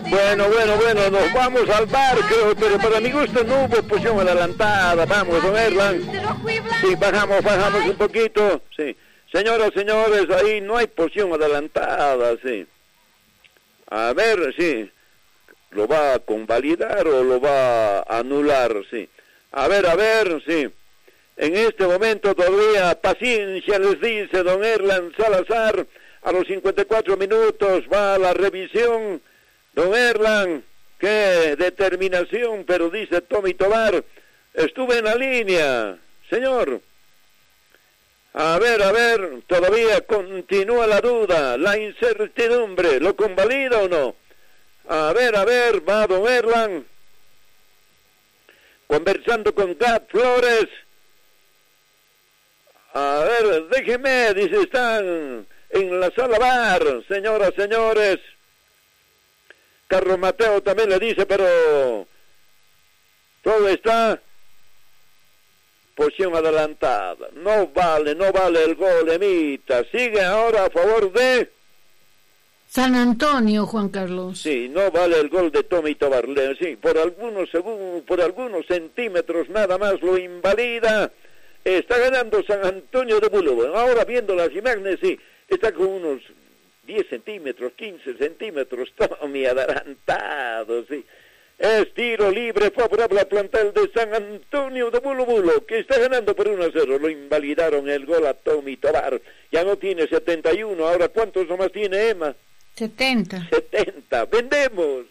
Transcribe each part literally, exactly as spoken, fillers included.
Bueno, bueno, bueno, nos vamos al bar, creo, pero para mi gusto no hubo posición adelantada. Vamos, don Erlan. Sí, bajamos, bajamos un poquito. Sí. Señoras, señores, ahí no hay posición adelantada, sí. A ver, sí. ¿Lo va a convalidar o lo va a anular? Sí. A ver, a ver, sí. En este momento todavía paciencia les dice don Erlan Salazar. A los cincuenta y cuatro minutos va a la revisión. Don Erlan, qué determinación, pero dice Tommy Tobar, estuve en la línea, señor. A ver, a ver, todavía continúa la duda, la incertidumbre, ¿lo convalida o no? A ver, a ver, va don Erlan, conversando con Gat Flores. A ver, déjeme, dice, están en la sala bar, señoras, señores. Carlos Mateo también le dice, pero todo está posición adelantada. No vale, no vale el gol, Emita. Sigue ahora a favor de San Antonio, Juan Carlos. Sí, no vale el gol de Tommy Tobar. Sí, por algunos segundos, por algunos centímetros nada más lo invalida. Está ganando San Antonio de Búlbaro. Ahora viendo las imágenes, sí, está con unos diez centímetros, quince centímetros, Tommy adelantado, sí. Es tiro libre favorable al plantel de San Antonio de Búlbaro, que está ganando por uno a cero. Lo invalidaron el gol a Tommy Tobar. Ya no tiene setenta y uno. Ahora, ¿cuántos nomás tiene Emma? setenta. setenta. Vendemos.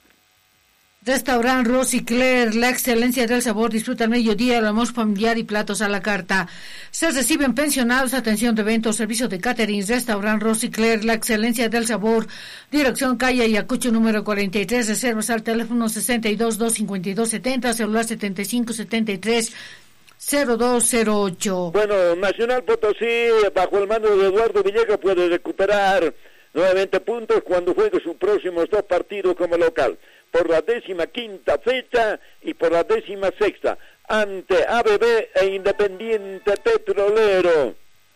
Restaurant Rosy Claire, la excelencia del sabor, disfruta al mediodía, el almuerzo familiar y platos a la carta. Se reciben pensionados, atención de eventos, servicio de catering. Restaurant Rosy Claire, la excelencia del sabor, dirección calle Ayacucho número cuarenta y tres, reservas al teléfono sesenta y dos, doscientos cincuenta y dos, setenta, celular setenta y cinco, setenta y tres, cero dos cero ocho. Bueno, Nacional Potosí, bajo el mando de Eduardo Villegas, puede recuperar nuevamente puntos cuando juegue sus próximos dos partidos como local, por la décima quinta fecha y por la décima sexta, ante A B B e Independiente Petrolero.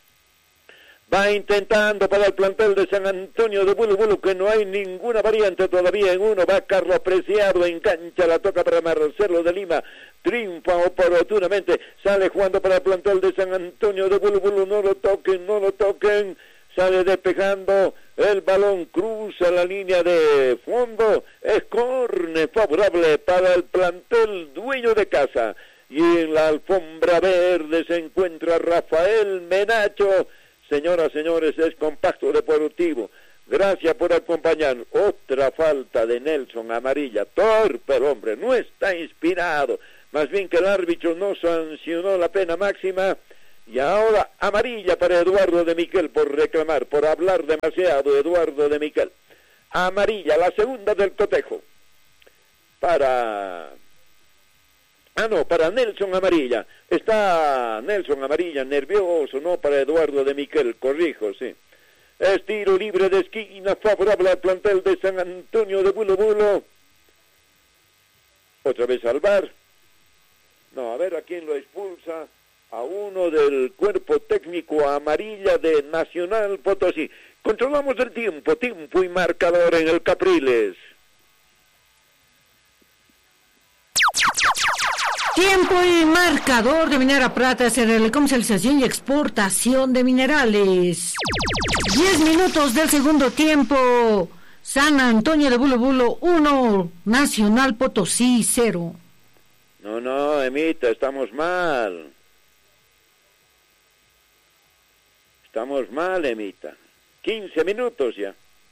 Va intentando para el plantel de San Antonio de Búlbaro, que no hay ninguna variante todavía en uno. Va Carlos Preciado, engancha, la toca para Marcelo de Lima, triunfa oportunamente, sale jugando para el plantel de San Antonio de Búlbaro, no lo toquen, no lo toquen. Sale despejando, el balón cruza la línea de fondo, es córner favorable para el plantel dueño de casa. Y en la alfombra verde se encuentra Rafael Menacho. Señoras, señores, es Compacto Deportivo. Gracias por acompañarnos. Otra falta de Nelson, amarilla. Torpe el hombre, no está inspirado. Más bien que el árbitro no sancionó la pena máxima. Y ahora amarilla para Eduardo de Miquel por reclamar, por hablar demasiado. Eduardo de Miquel. Amarilla, la segunda del cotejo. Para... Ah, no, para Nelson amarilla. Está Nelson amarilla, nervioso, no para Eduardo de Miquel, corrijo, sí. Es tiro libre de esquina favorable al plantel de San Antonio de Búlbaro. Otra vez al bar. No, a ver a quién lo expulsa. A uno del cuerpo técnico amarilla de Nacional Potosí. Controlamos el tiempo, tiempo y marcador en el Capriles. Tiempo y marcador de Minera Prata, S R L, comercialización y exportación de minerales. Diez minutos del segundo tiempo. San Antonio de Búlbaro uno, Nacional Potosí cero. No, no, Emita, estamos mal. Estamos mal, Emita. quince minutos ya.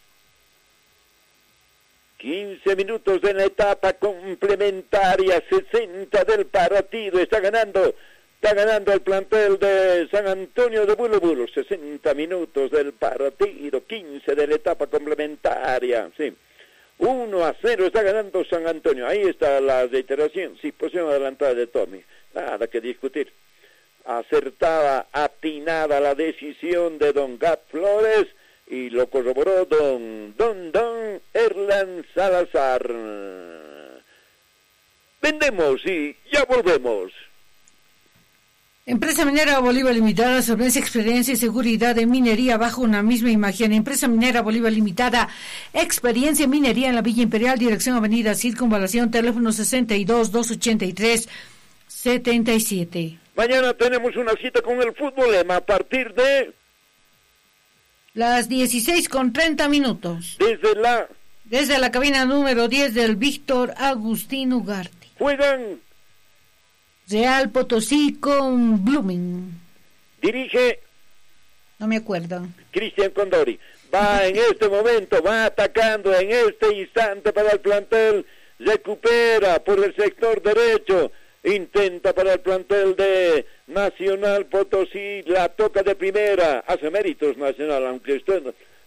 quince minutos de la etapa complementaria, sesenta del partido. Está ganando, está ganando el plantel de San Antonio de Búlbaro. sesenta minutos del partido, quince de la etapa complementaria. Sí. uno a cero está ganando San Antonio. Ahí está la reiteración. Sí, posición adelantada de Tommy. Nada que discutir. Acertada, atinada la decisión de don Gat Flores y lo corroboró don don don Erlan Salazar. Vendemos y ya volvemos. Empresa Minera Bolívar Limitada, solvencia, experiencia y seguridad en minería bajo una misma imagen. Empresa Minera Bolívar Limitada, experiencia en minería en la Villa Imperial, dirección Avenida Circunvalación, teléfono sesenta y dos, doscientos ochenta y tres, setenta y siete. Mañana tenemos una cita con el fútbol, Emma, a partir de... las dieciséis con treinta minutos. Desde la... Desde la cabina número diez del Víctor Agustín Ugarte. Juegan... Real Potosí con Blooming. Dirige... No me acuerdo. Cristian Condori. Va en este momento, va atacando en este instante para el plantel. Recupera por el sector derecho. Intenta para el plantel de Nacional Potosí. La toca de primera. Hace méritos Nacional, aunque usted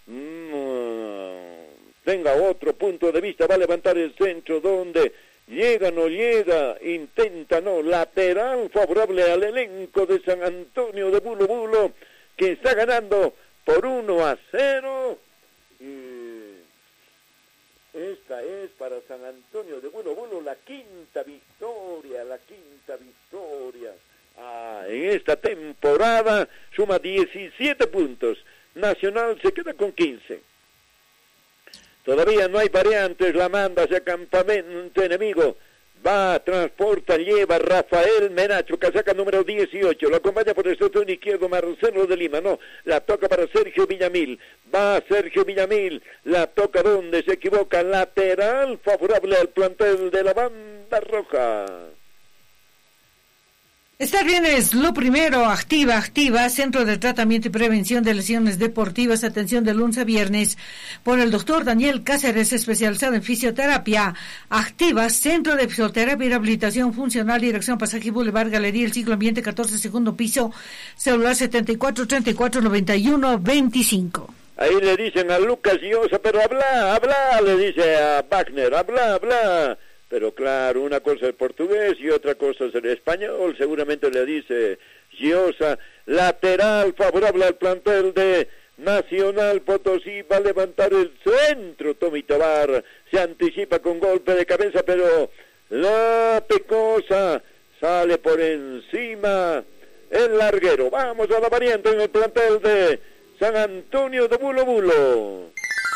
mmm, tenga otro punto de vista. Va a levantar el centro donde... llega, no llega, intenta, no, lateral favorable al elenco de San Antonio de Bulo Bulo, que está ganando por uno a cero. Y esta es para San Antonio de Bulo Bulo la quinta victoria, la quinta victoria. Ah, en esta temporada suma diecisiete puntos. Nacional se queda con quince. Todavía no hay variantes, la manda hacia campamento enemigo. Va, transporta, lleva Rafael Menacho, casaca número dieciocho. Lo acompaña por el sector izquierdo Marcelo de Lima. No, la toca para Sergio Villamil. Va Sergio Villamil, la toca donde se equivoca. Lateral favorable al plantel de la banda roja. Estar bien es lo primero. Activa, activa, Centro de Tratamiento y Prevención de Lesiones Deportivas, atención de lunes a viernes, por el doctor Daniel Cáceres, especializado en fisioterapia. Activa, Centro de Fisioterapia y Rehabilitación Funcional, dirección Pasaje Boulevard, Galería El Ciclo Ambiente, catorce, segundo piso, celular setenta y cuatro, treinta y cuatro, noventa y uno, veinticinco. Ahí le dicen a Lucas Llosa, pero habla, habla, le dice a Wagner, habla, habla. Pero claro, una cosa es portugués y otra cosa es el español. Seguramente le dice Giosa. Lateral favorable al plantel de Nacional Potosí. Va a levantar el centro. Tommy Tobar se anticipa con golpe de cabeza, pero la Pecosa sale por encima el larguero. Vamos a la variante en el plantel de San Antonio de Bulo Bulo.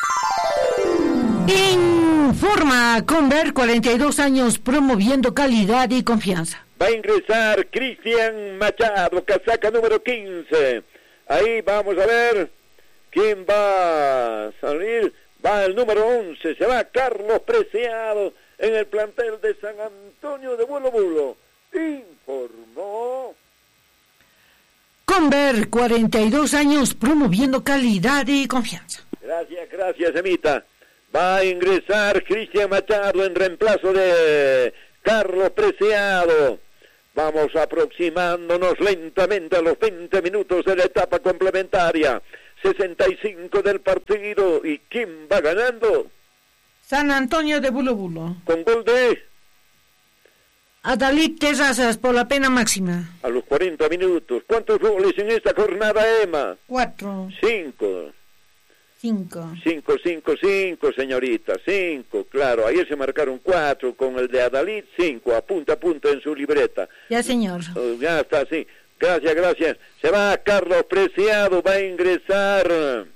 Informa Conver, cuarenta y dos años promoviendo calidad y confianza. Va a ingresar Cristian Machado, casaca número quince. Ahí vamos a ver quién va a salir. Va el número once, se va Carlos Preciado en el plantel de San Antonio de Bulo Bulo. Informó Conver, cuarenta y dos años promoviendo calidad y confianza. Gracias, gracias, Emita. Va a ingresar Cristian Machado en reemplazo de Carlos Preciado. Vamos aproximándonos lentamente a los veinte minutos de la etapa complementaria. sesenta y cinco del partido. ¿Y quién va ganando? San Antonio de Bulo Bulo. Con gol de Adalid Terrazas por la pena máxima. A los cuarenta minutos. ¿Cuántos goles en esta jornada, Emma? Cuatro. Cinco. Cinco. Cinco, cinco, cinco, señorita, cinco, claro. Ayer se marcaron cuatro, con el de Adalid, cinco, a punta a punta en su libreta. Ya, señor. Uh, ya está, sí. Gracias, gracias. Se va Carlos Preciado, va a ingresar...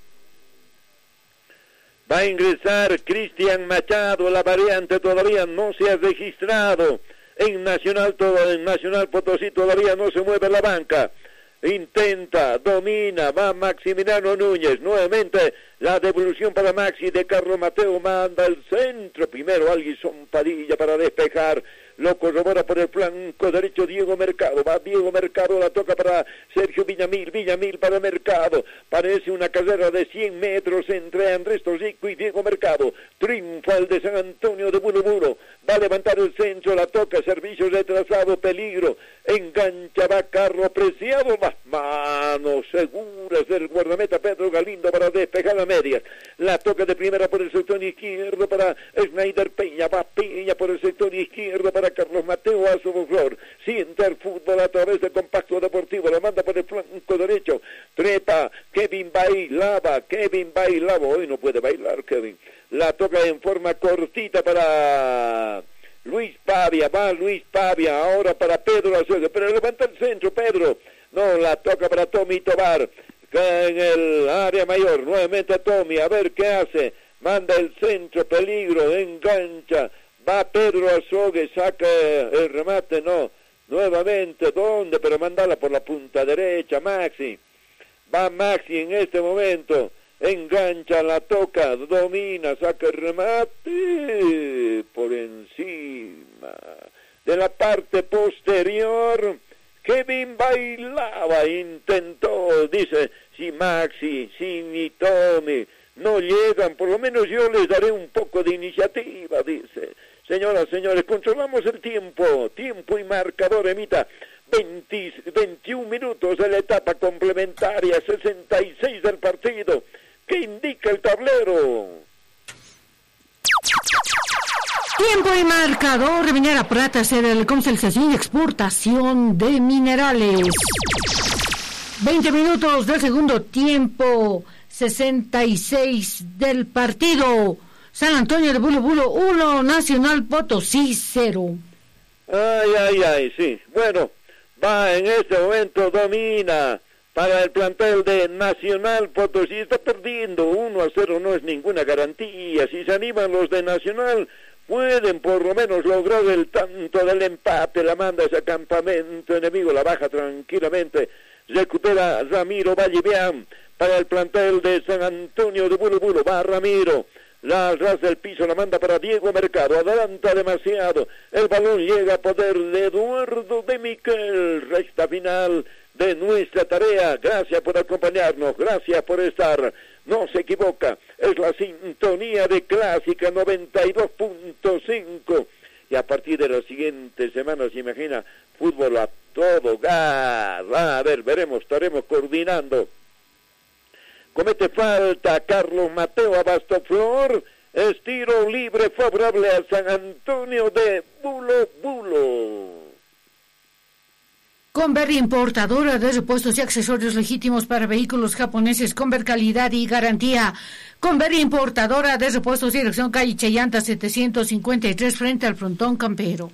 Va a ingresar Cristian Machado, la variante todavía no se ha registrado. En Nacional, todo, en Nacional Potosí todavía no se mueve la banca. Intenta, domina, va Maximiliano Núñez, nuevamente la devolución para Maxi de Carlos Mateo, manda el centro, primero Alguison Padilla para despejar, lo corrobora por el flanco derecho Diego Mercado, va Diego Mercado, la toca para Sergio Villamil, Villamil para Mercado, parece una carrera de cien metros entre Andrés Tosico y Diego Mercado, triunfa el de San Antonio de Bulo Bulo, va a levantar el centro, la toca, servicio retrasado, peligro, engancha, va Carlos Preciado, más manos seguras del guardameta Pedro Galindo para despejar a medias, la toca de primera por el sector izquierdo para Schneider Peña, va Peña por el sector izquierdo para Carlos Mateo Azoboflor, siente el fútbol a través del Compacto Deportivo, lo manda por el flanco derecho, trepa, Kevin bailaba, Kevin bailaba, hoy no puede bailar Kevin, la toca en forma cortita para Luis Pavia, va Luis Pavia, ahora para Pedro Azuega, pero levanta el centro Pedro, no, la toca para Tommy Tobar, en el área mayor, nuevamente Tommy, a ver qué hace, manda el centro, peligro, engancha, va Pedro Azuega, saca el remate, no, nuevamente, ¿dónde? Pero mandala por la punta derecha, Maxi, va Maxi en este momento, engancha, la toca, domina, saca el remate por encima de la parte posterior. Kevin bailaba, intentó, dice, si Maxi, si ni Tommy no llegan, por lo menos yo les daré un poco de iniciativa, dice. Señoras, señores, controlamos el tiempo, tiempo y marcador, emita veinte, veintiún minutos de la etapa complementaria, sesenta y seis del partido. ¿Qué indica el tablero? Tiempo y marcador de Minera Prata, sede de comercialización y exportación de minerales. veinte minutos del segundo tiempo, sesenta y seis del partido. San Antonio de Bulo Bulo uno, Nacional Potosí cero. Ay, ay, ay, sí. Bueno, va en este momento, domina para el plantel de Nacional Potosí. Está perdiendo uno a cero, no es ninguna garantía. Si se animan los de Nacional, pueden por lo menos lograr el tanto del empate. La manda ese campamento enemigo, la baja tranquilamente. Recupera Ramiro Vallivian para el plantel de San Antonio de Bulo Bulo. Va Ramiro. La raza del piso la manda para Diego Mercado, adelanta demasiado, el balón llega a poder de Eduardo de Miquel, recta final de nuestra tarea. Gracias por acompañarnos, gracias por estar, no se equivoca, es la sintonía de Clásica noventa y dos punto cinco, y a partir de las siguientes semanas, se imagina, fútbol a todo gas. A ver, veremos, estaremos coordinando. Comete falta Carlos Mateo Abastoflor, es tiro libre favorable a San Antonio de Bulo Bulo. Conver, importadora de repuestos y accesorios legítimos para vehículos japoneses. Conver, calidad y garantía. Conver, importadora de repuestos, dirección calle Chayanta setecientos cincuenta y tres, frente al frontón campero.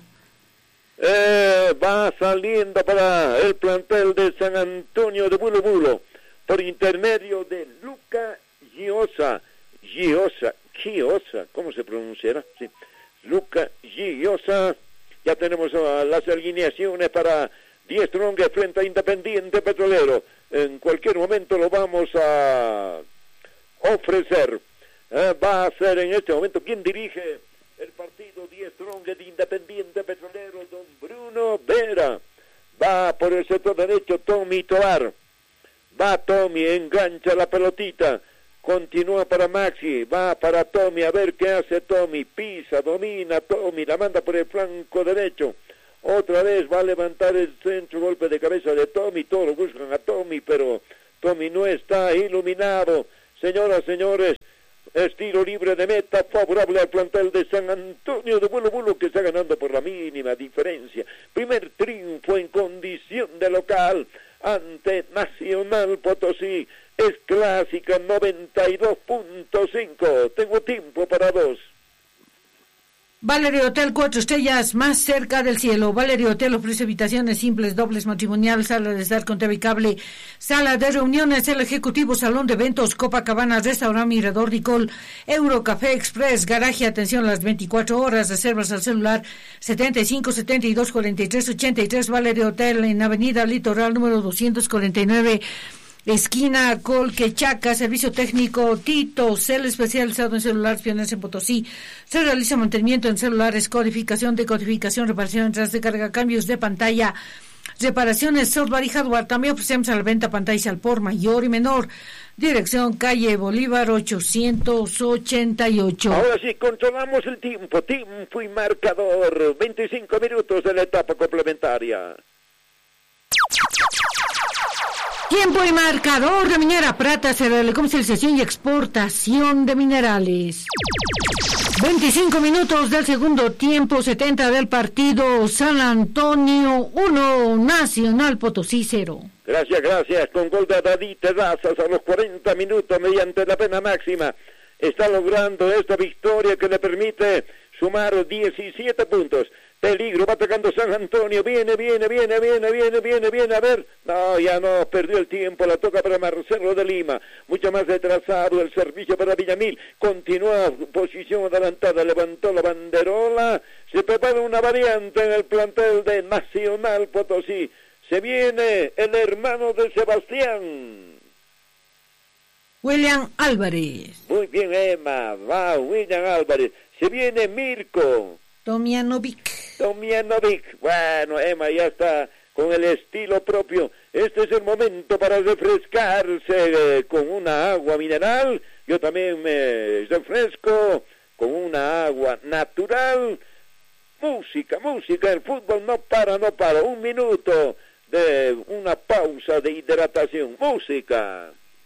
Eh, va saliendo para el plantel de San Antonio de Bulo Bulo, por intermedio de Luca Giosa, Giosa, Giosa, ¿cómo se pronunciará? Sí. Luca Giosa, ya tenemos uh, las alineaciones para Die Strong frente a Independiente Petrolero. En cualquier momento lo vamos a ofrecer. Uh, va a ser en este momento quien dirige el partido Die Strong de Independiente Petrolero, don Bruno Vera. Va por el sector derecho Tommy Tobar. Va Tommy, engancha la pelotita, continúa para Maxi, va para Tommy, a ver qué hace Tommy, pisa, domina Tommy, la manda por el flanco derecho, otra vez va a levantar el centro, golpe de cabeza de Tommy, todos lo buscan a Tommy, pero Tommy no está iluminado. Señoras, señores, estilo libre de meta, favorable al plantel de San Antonio de Bulo Bulo, que está ganando por la mínima diferencia. Primer triunfo en condición de local ante Nacional Potosí. Es Clásica noventa y dos punto cinco. Tengo tiempo para dos. Valerio Hotel, cuatro estrellas, más cerca del cielo. Valerio Hotel ofrece habitaciones simples, dobles, matrimonial, sala de estar con T V y cable, sala de reuniones, el ejecutivo, salón de eventos, Copacabana, restaurante Mirador Dicol, Eurocafé Express, garaje, atención a las veinticuatro horas, reservas al celular setenta y cinco, setenta y dos, cuarenta y tres, ochenta y tres. Valerio Hotel en Avenida Litoral número doscientos cuarenta y nueve, esquina Colquechaca. Servicio técnico Tito, cel especializado en celulares, pioneros en Potosí. Se realiza mantenimiento en celulares, codificación, decodificación, reparación, entradas de carga, cambios de pantalla, reparaciones, software y hardware. También ofrecemos a la venta pantallas al por mayor y menor. Dirección calle Bolívar ochocientos ochenta y ocho. Ahora sí, controlamos el tiempo, tiempo y marcador. veinticinco minutos de la etapa complementaria. Tiempo y marcador de Minera Prata, será la comercialización y exportación de minerales. veinticinco minutos del segundo tiempo, setenta del partido. San Antonio uno, Nacional Potosí cero. Gracias, gracias. Con gol de David Terrazas a los cuarenta minutos mediante la pena máxima. Está logrando esta victoria que le permite sumar diecisiete puntos. Peligro, va atacando San Antonio, viene, viene, viene, viene, viene, viene, viene, a ver, no, ya no, perdió el tiempo, la toca para Marcelo de Lima, mucho más retrasado el servicio para Villamil, continúa posición adelantada, levantó la banderola, se prepara una variante en el plantel de Nacional Potosí, se viene el hermano de Sebastián. William Álvarez. Muy bien, Emma, va, William Álvarez, se viene Mirko. Tomjanovic. Tomjanovic, bueno, Emma ya está con el estilo propio. Este es el momento para refrescarse eh, con una agua mineral. Yo también me refresco con una agua natural. Música, música, el fútbol no para, no para. Un minuto de una pausa de hidratación. Música.